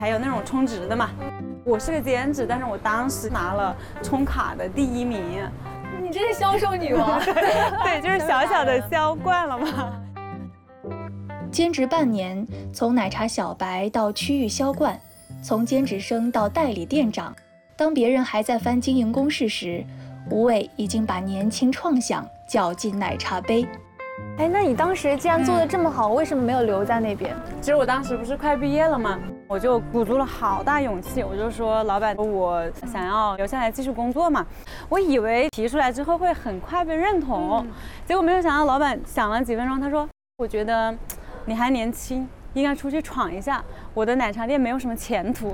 还有那种充值的嘛。我是个兼职，但是我当时拿了充卡的第1名。 你真是销售女王。 对，就是小小的销冠了嘛。 兼职半年，从奶茶小白到区域销冠，从兼职生到代理店长。当别人还在翻经营公式时，吴伟已经把年轻创想搅进奶茶杯。 哎，那你当时既然做得这么好，为什么没有留在那边？ 其实我当时不是快毕业了吗？我就鼓足了好大勇气，我就说老板，我想要留下来继续工作嘛。我以为提出来之后会很快被认同，结果没有想到老板想了几分钟，他说：“我觉得你还年轻，应该出去闯一下。我的奶茶店没有什么前途。”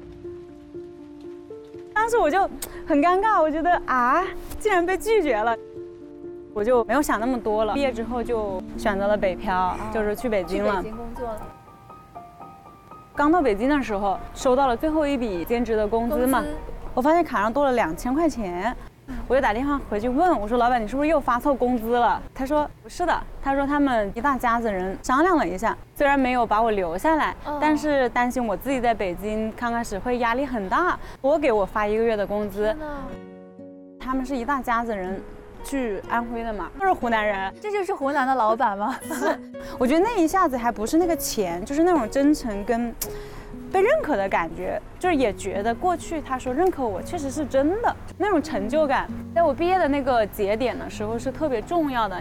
当时我就很尴尬，我觉得竟然被拒绝了。我就没有想那么多了。毕业之后就选择了北漂，就是去北京了。 去北京工作了。 刚到北京的时候，收到了最后一笔兼职的工资嘛，我发现卡上多了2000块钱，我就打电话回去问我说：“老板，你是不是又发错工资了？”他说：“不是的。”他说他们一大家子人商量了一下，虽然没有把我留下来，但是担心我自己在北京刚开始会压力很大，多给我发1个月的工资。他们是一大家子人。去安徽的嘛，都是湖南人， 这就是湖南的老板吗？ 我觉得那一下子还不是那个钱，就是那种真诚跟被认可的感觉，就是也觉得过去他说认可我确实是真的，那种成就感，在我毕业的那个节点的时候是特别重要的。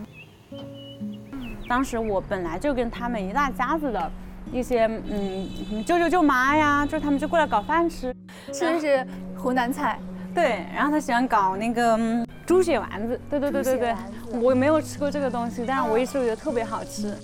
当时我本来就跟他们一大家子的一些舅舅舅妈呀，就是他们就过来搞饭吃， 吃的是湖南菜。 对，然后他喜欢搞那个猪血丸子，对，我没有吃过这个东西，但是我一吃我觉得特别好吃。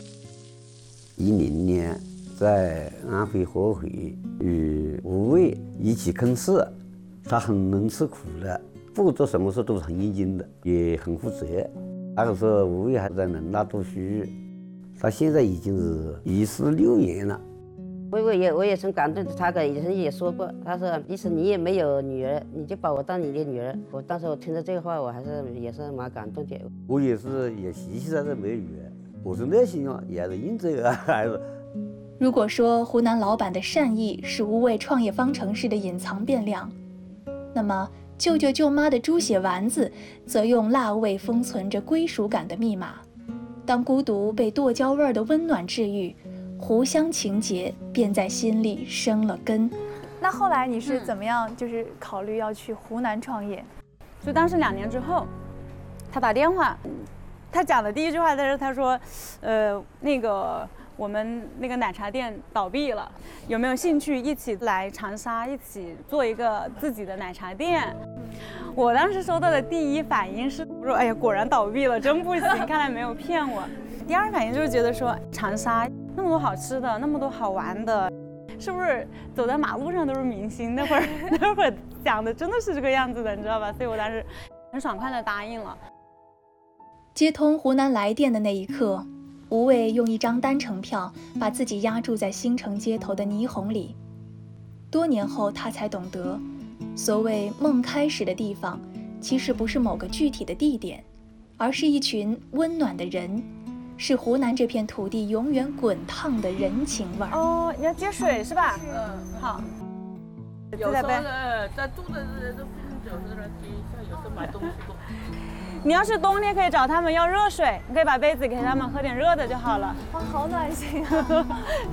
10年在安徽合肥与吴伟一起共事，他很能吃苦的，不过做什么事都是很认真的，也很负责。那个时候吴伟还在人大读书，他现在已经是16年了。 我也曾感动他的，以前也说过，他说即使你也没有女儿，你就把我当你的女儿。我当时我听着这个话，我也是蛮感动的。 我也稀奇他是没有女儿，我是内心也是认这个孩子。 如果说湖南老板的善意是吴伟创业方程式的隐藏变量，那么舅舅舅妈的猪血丸子则用辣味封存着归属感的密码。当孤独被剁椒味的温暖治愈，湖湘情结便在心里生了根。 那后来你是怎么样，就是考虑要去湖南创业？ 就当时2年之后，他打电话，他讲的第一句话他说，那个我们那个奶茶店倒闭了，有没有兴趣一起来长沙，一起做一个自己的奶茶店？我当时收到的第一反应是，我说哎呀，果然倒闭了，真不行，看来没有骗我。第二反应就是觉得说，长沙那么多好吃的，那么多好玩的，是不是走在马路上都是明星？那会儿讲的真的是这个样子的，你知道吧？所以我当时很爽快的答应了。 接通湖南来电的那一刻，吴伟用一张单程票把自己压住在新城街头的霓虹里。多年后，他才懂得，所谓梦开始的地方，其实不是某个具体的地点，而是一群温暖的人，是湖南这片土地永远滚烫的人情味儿。 哦，你要接水是吧？好。 有时候在住的人都有时候接一下，有时候买东西都。 你要是冬天可以找他们要热水，你可以把杯子给他们喝点热的就好了。 哇，好暖心啊！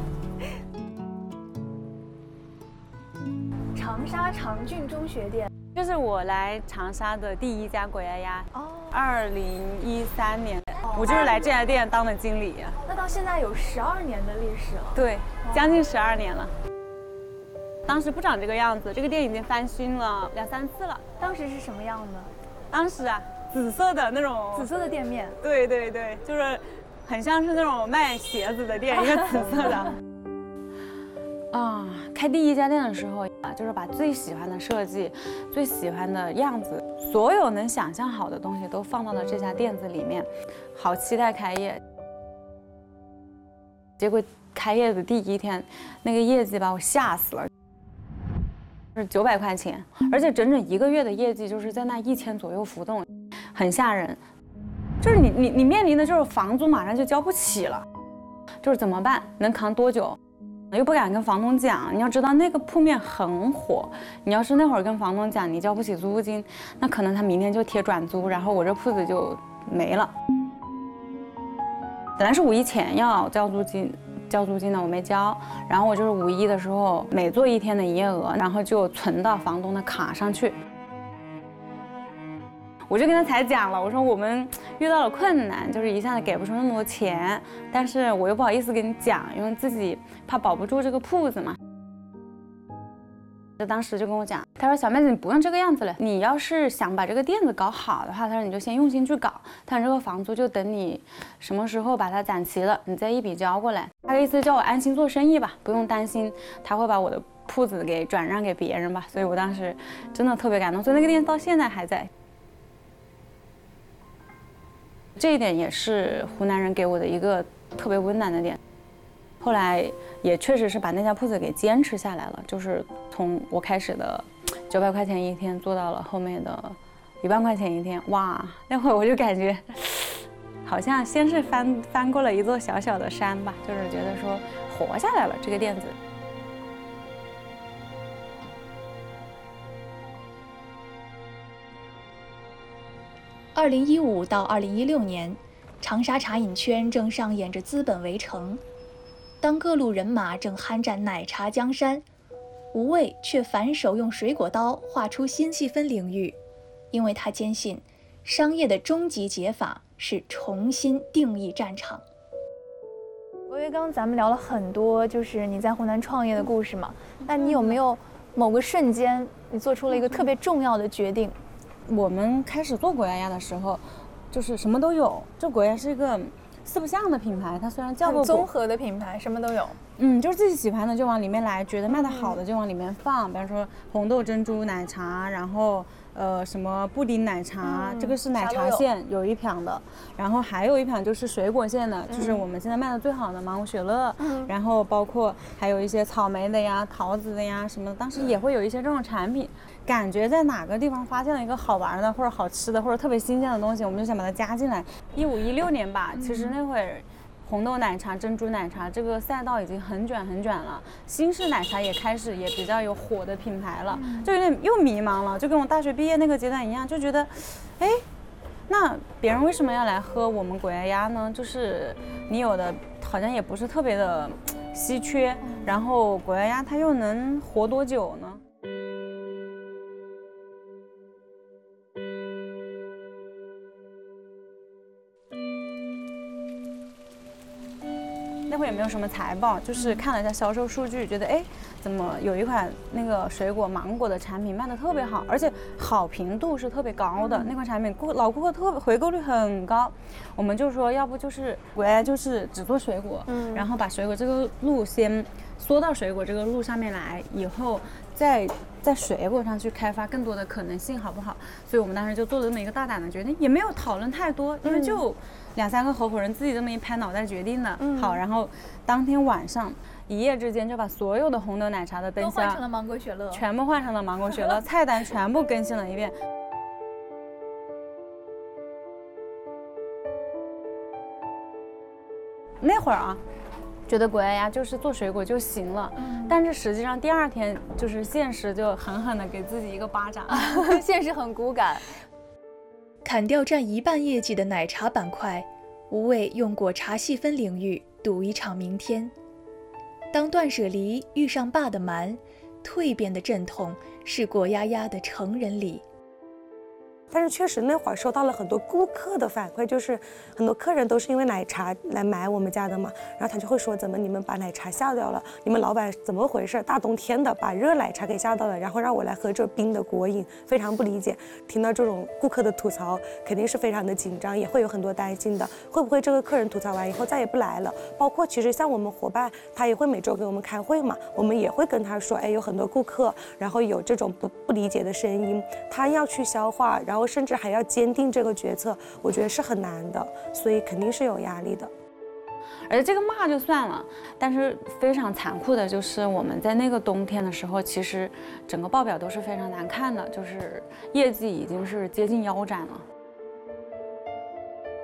长沙长郡中学店， 就是我来长沙的第一家果丫丫。2013年，我就是来这家店当的经理。 那到现在有12年的历史了。 对，将近12年了。当时不长这个样子，这个店已经翻新了2、3次了。 当时是什么样的？ 当时紫色的那种。 紫色的店面。 对，就是很像是那种卖鞋子的店，一个紫色的。开第一家店的时候就是把最喜欢的设计、最喜欢的样子，所有能想象好的东西都放到了这家店子里面，好期待开业。结果开业的第1天，那个业绩把我吓死了，是900块钱，而且整整1个月的业绩就是在那1000左右浮动，很吓人。就是你面临的就是房租马上就交不起了，就是怎么办？能扛多久？ 又不敢跟房东讲。你要知道那个铺面很火，你要是那会儿跟房东讲你交不起租金，那可能他明天就贴转租，然后我这铺子就没了。本来是5一前要交租金的，我没交，然后我就是5一的时候每做1天的营业额，然后就存到房东的卡上去。我就跟他才讲了，我说我们遇到了困难，就是一下子给不出那么多钱，但是我又不好意思跟你讲，因为自己怕保不住这个铺子嘛。他当时就跟我讲，他说小妹子你不用这个样子了，你要是想把这个店子搞好的话，他说你就先用心去搞，他说这个房租就等你什么时候把它攒齐了，你再一笔交过来。他的意思叫我安心做生意吧，不用担心他会把我的铺子给转让给别人吧。所以我当时真的特别感动，所以那个店到现在还在。这一点也是湖南人给我的一个特别温暖的点。后来也确实是把那家铺子给坚持下来了，就是从我开始的900块钱1天做到了后面的1万块钱1天。哇，那会儿我就感觉好像先是翻过了一座小小的山吧，就是觉得说活下来了这个店子。 2015到2016年，长沙茶饮圈正上演着资本围城。当各路人马正酣战奶茶江山，吴畏却反手用水果刀画出新细分领域，因为他坚信，商业的终极解法是重新定义战场。 因为刚刚咱们聊了很多，就是你在湖南创业的故事嘛，那你有没有某个瞬间，你做出了一个特别重要的决定？ 我们开始做果鸭鸭的时候，就是什么都有。这果鸭是一个四不像的品牌，它虽然叫过综合的品牌，什么都有。 就是自己喜欢的就往里面来，觉得卖得好的就往里面放。比方说红豆珍珠奶茶，然后什么布丁奶茶，这个是奶茶线有一瓶的，然后还有一瓶就是水果线的，就是我们现在卖的最好的芒果雪乐，然后包括还有一些草莓的呀、桃子的呀什么的，当时也会有一些这种产品。感觉在哪个地方发现了一个好玩的或者好吃的或者特别新鲜的东西，我们就想把它加进来。15、16年吧，其实那会儿红豆奶茶、珍珠奶茶这个赛道已经很卷了，新式奶茶也开始也比较有火的品牌了，就有点又迷茫了，就跟我大学毕业那个阶段一样，就觉得，哎，那别人为什么要来喝我们果鸭鸭呢？就是你有的好像也不是特别的稀缺，然后果鸭鸭它又能活多久呢？那会也没有什么财报，就是看了一下销售数据，觉得哎，怎么有一款那个水果芒果的产品卖得特别好，而且好评度是特别高的，那款产品老顾客回购率很高。我们就说，要不就是果鸭就是只做水果，然后把水果这个路先缩到水果这个路上面来，以后再在水果上去开发更多的可能性，好不好？所以我们当时就做了这么一个大胆的决定，也没有讨论太多，因为就2、3个合伙人自己这么一拍脑袋决定的。好，然后当天晚上一夜之间就把所有的红豆奶茶的灯箱都换成了芒果雪乐， 全部换成了芒果雪乐，菜单全部更新了一遍。那会儿啊，觉得果鸭鸭就是做水果就行了，但是实际上第2天就是现实就狠狠的给自己一个巴掌， 现实很骨感。 砍掉占1半业绩的奶茶板块，吴畏用果茶细分领域赌一场明天。当断舍离遇上爸的瞒，蜕变的阵痛是果鸭鸭的成人礼。 但是确实那会儿收到了很多顾客的反馈，就是很多客人都是因为奶茶来买我们家的嘛，然后他就会说，怎么你们把奶茶下掉了？你们老板怎么回事？大冬天的把热奶茶给下掉了，然后让我来喝这冰的果饮，非常不理解。听到这种顾客的吐槽，肯定是非常的紧张，也会有很多担心的，会不会这个客人吐槽完以后再也不来了？包括其实像我们伙伴，他也会每周给我们开会嘛，我们也会跟他说，哎，有很多顾客，然后有这种不理解的声音，他要去消化，然后甚至还要坚定这个决策，我觉得是很难的，所以肯定是有压力的。 而且这个骂就算了，但是非常残酷的就是我们在那个冬天的时候，其实整个报表都是非常难看的，就是业绩已经是接近腰斩了。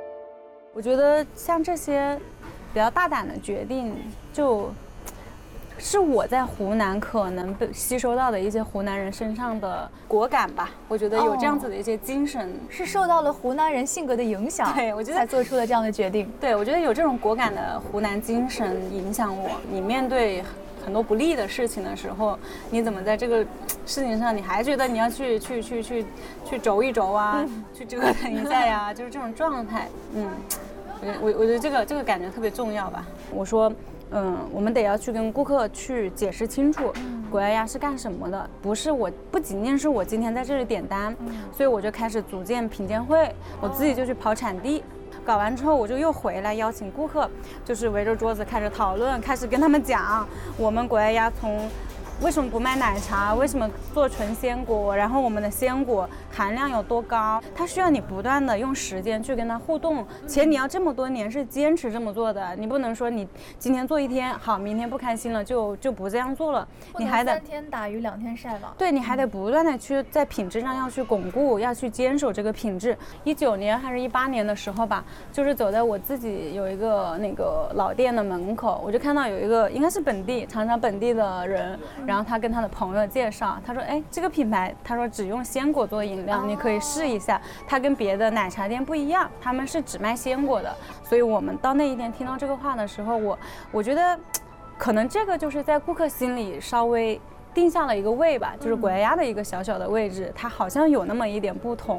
我觉得像这些比较大胆的决定，就是我在湖南可能被吸收到的一些湖南人身上的果敢吧，我觉得有这样子的一些精神， 是受到了湖南人性格的影响， 对我觉得才做出了这样的决定。 对，我觉得有这种果敢的湖南精神影响我。你面对很多不利的事情的时候，你怎么在这个事情上，你还觉得你要去轴一轴啊，去折腾一下呀，就是这种状态。我觉得这个感觉特别重要吧。我说，我们得要去跟顾客去解释清楚，果鸭鸭是干什么的，不仅仅是我今天在这里点单，所以我就开始组建品鉴会，我自己就去跑产地。搞完之后，我就又回来邀请顾客，就是围着桌子开始讨论，开始跟他们讲我们果鸭鸭从为什么不卖奶茶，为什么做纯鲜果，然后我们的鲜果含量有多高，它需要你不断的用时间去跟它互动，且你要这么多年是坚持这么做的，你不能说你今天做一天好，明天不开心了就不这样做了，你还得 3天打鱼2天晒网。 对，你还得不断的去在品质上要去巩固，要去坚守这个品质。19年还是18年的时候吧，就是走在我自己有一个那个老店的门口，我就看到有一个应该是常常本地的人，然后他跟他的朋友介绍，他说，哎，这个品牌，他说只用鲜果做饮料，你可以试一下，它跟别的奶茶店不一样，他们是只卖鲜果的。所以我们到那一天听到这个话的时候，我觉得可能这个就是在顾客心里稍微定下了一个位吧，就是果鸭鸭的一个小小的位置，它好像有那么一点不同。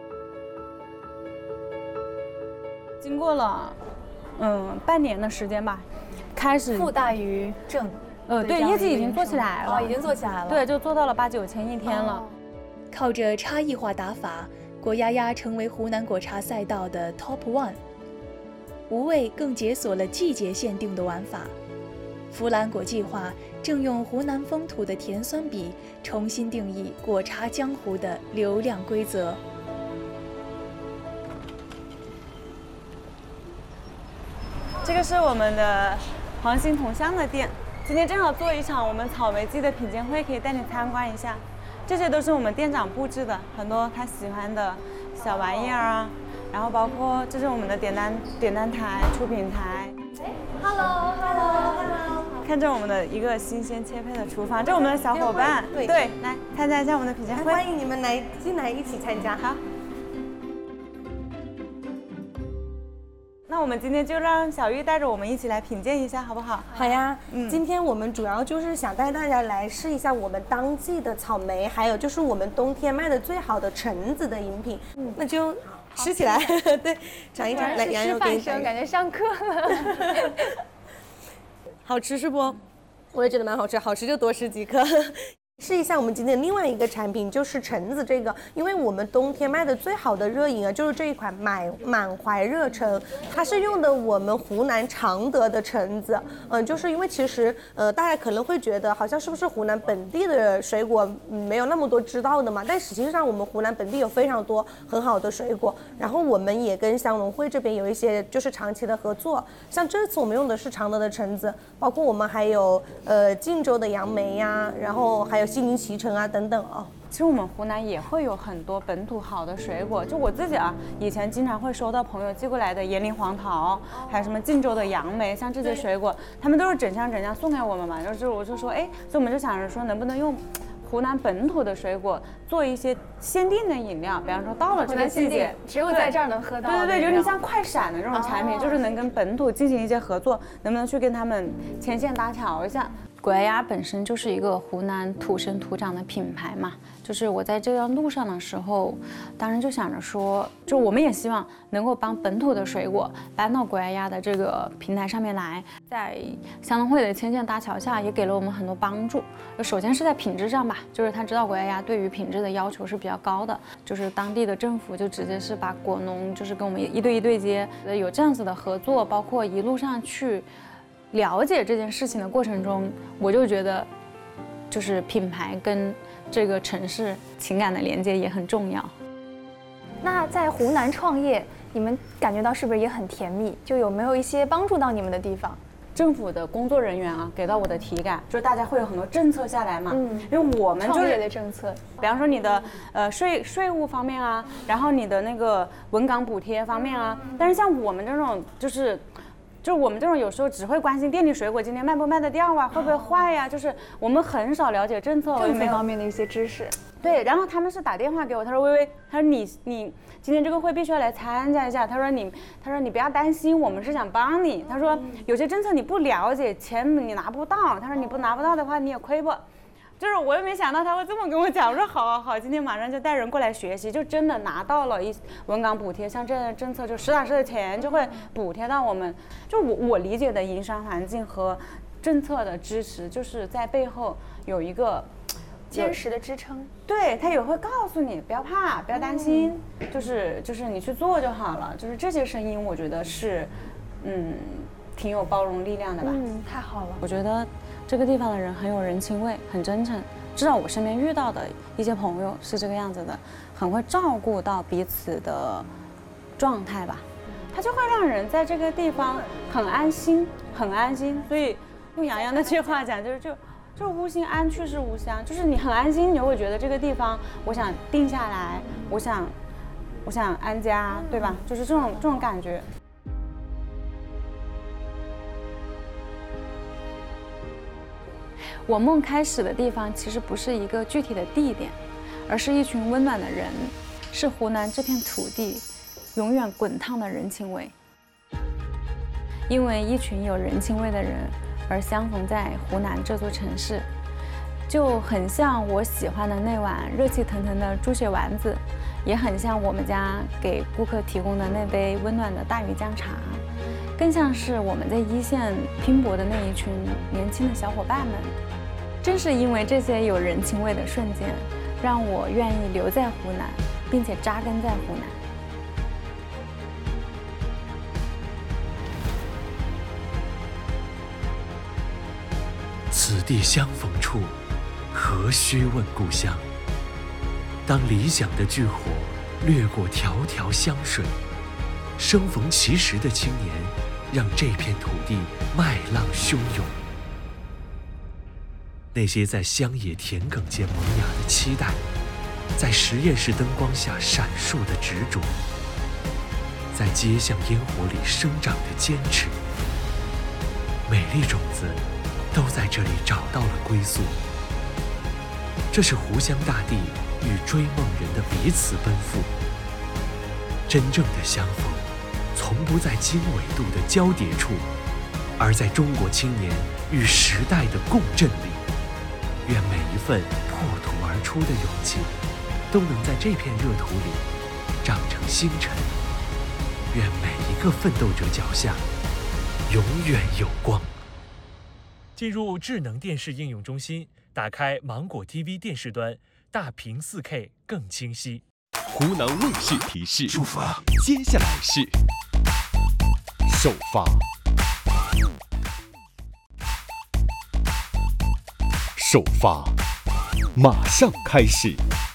经过了半年的时间吧，开始负大于正。 对，业绩已经做起来了， 已经做起来了。 对，就做到了8、9千一天了。 靠着差异化打法，果鸭鸭成为湖南果茶赛道的 Top One。无味更解锁了季节限定的玩法。弗兰果计划正用湖南风土的甜酸比重新定义果茶江湖的流量规则。 这个是我们的黄心同乡的店，今天正好做一场我们草莓季的品鉴会，可以带你参观一下。这些都是我们店长布置的，很多他喜欢的小玩意儿啊，然后包括这是我们的点单台、出品台。 Hello， 看着我们的一个新鲜切配的厨房，这是我们的小伙伴，对，来参加一下我们的品鉴会。 欢迎你们进来一起参加。 好。那我们今天就让小玉带着我们一起来品鉴一下，好不好？ 好呀，今天我们主要就是想带大家来试一下我们当季的草莓，还有就是我们冬天卖的最好的橙子的饮品。那就吃起来，对，尝一尝。来，羊肉给你尝。 感觉上课了。 好吃是不？我也觉得蛮好吃，好吃就多吃几颗。试一下我们今天的另外一个产品，就是橙子这个，因为我们冬天卖的最好的热饮啊，就是这一款满怀热橙，它是用的我们湖南常德的橙子，就是因为其实大家可能会觉得好像是不是湖南本地的水果没有那么多知道的嘛，但实际上我们湖南本地有非常多很好的水果，然后我们也跟香农会这边有一些就是长期的合作，像这次我们用的是常德的橙子，包括我们还有晋州的杨梅呀，然后还有西宁脐橙啊等等哦。 其实我们湖南也会有很多本土好的水果，就我自己啊，以前经常会收到朋友寄过来的盐陵黄桃，还有什么晋州的杨梅，像这些水果，他们都是整箱送给我们嘛。就是我就说，哎，所以我们就想着说，能不能用湖南本土的水果做一些限定的饮料，比方说到了这个季节， 只有在这儿能喝到。 对，有点像快闪的这种产品，就是能跟本土进行一些合作，能不能去跟他们牵线搭桥一下？果鸭鸭本身就是一个湖南土生土长的品牌嘛，就是我在这条路上的时候，当时就想着说，就我们也希望能够帮本土的水果搬到果鸭鸭的这个平台上面来，在香农会的牵线搭桥下，也给了我们很多帮助。首先是在品质上吧，就是他知道果鸭鸭对于品质的要求是比较高的，就是当地的政府就直接是把果农就是跟我们一对接，有这样子的合作，包括一路上去了解这件事情的过程中，我就觉得，就是品牌跟这个城市情感的连接也很重要。 那在湖南创业，你们感觉到是不是也很甜蜜？就有没有一些帮助到你们的地方？ 政府的工作人员啊，给到我的体感，就是大家会有很多政策下来嘛，因为我们创业的政策， 比方说你的税务方面啊，然后你的那个稳岗补贴方面啊，但是像我们这种就是就是我们这种有时候只会关心店里水果今天卖不卖得掉啊，会不会坏呀，就是我们很少了解政策方面的一些知识。 对，然后他们是打电话给我，他说薇薇，他说你今天这个会必须要来参加一下，他说你不要担心，我们是想帮你，他说有些政策你不了解，钱你拿不到，他说你拿不到的话你也亏不。就是我也没想到他会这么跟我讲，我说好，今天马上就带人过来学习，就真的拿到了文岗补贴，像这样的政策，就实打实的钱就会补贴到我们。就我理解的营商环境和政策的支持，就是在背后有一个坚实的支撑。 对，他也会告诉你不要怕，不要担心，就是你去做就好了。就是这些声音，我觉得是挺有包容力量的吧。 太好了。 我觉得这个地方的人很有人情味，很真诚。至少我身边遇到的一些朋友是这个样子的，很会照顾到彼此的状态吧。他就会让人在这个地方很安心，很安心。所以用洋洋那句话讲，就是无心安去是无香，就是你很安心，你会觉得这个地方我想定下来，我想安家，对吧？就是这种感觉。我梦开始的地方其实不是一个具体的地点，而是一群温暖的人，是湖南这片土地永远滚烫的人情味。因为一群有人情味的人而相逢在湖南这座城市，就很像我喜欢的那碗热气腾腾的猪血丸子，也很像我们家给顾客提供的那杯温暖的大鱼姜茶，更像是我们在一线拼搏的那一群年轻的小伙伴们。正是因为这些有人情味的瞬间，让我愿意留在湖南，并且扎根在湖南。 此地相逢处，何须问故乡。当理想的炬火掠过迢迢湘水，生逢其时的青年，让这片土地麦浪汹涌。那些在乡野田埂间萌芽的期待，在实验室灯光下闪烁的执着，在街巷烟火里生长的坚持，美丽种子都在这里找到了归宿。这是湖湘大地与追梦人的彼此奔赴。真正的相逢，从不在经纬度的交叠处，而在中国青年与时代的共振里。愿每一份破土而出的勇气，都能在这片热土里长成星辰。愿每一个奋斗者脚下，永远有光。进入智能电视应用中心，打开芒果 TV 电视端，大屏 4K 更清晰。 湖南卫视提示：出发，接下来是首发。首发，马上开始。